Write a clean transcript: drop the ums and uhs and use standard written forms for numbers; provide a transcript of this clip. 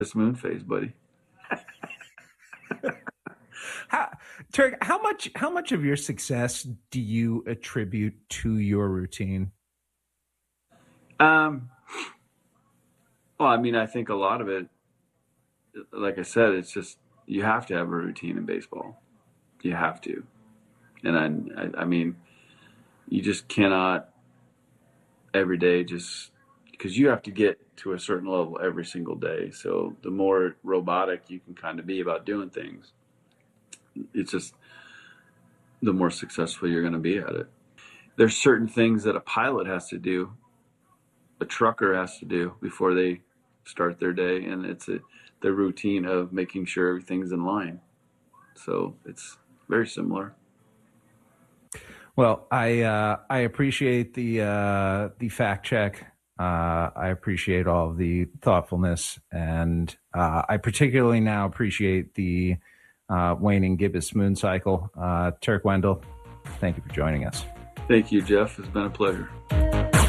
this moon phase, buddy. Turk, how much of your success do you attribute to your routine? Um, well, I mean, I think a lot of it, like I said, it's just you have to have a routine in baseball. You have to, and I mean, you just cannot every day just because you have to get to a certain level every single day. So the more robotic you can kind of be about doing things, it's just the more successful you're going to be at it. There's certain things that a pilot has to do, a trucker has to do before they start their day, and it's the routine of making sure everything's in line. So it's very similar. Well, I appreciate the fact check. I appreciate all of the thoughtfulness, and I particularly now appreciate the waning gibbous moon cycle. Turk Wendell, thank you for joining us. Thank you, Jeff. It's been a pleasure.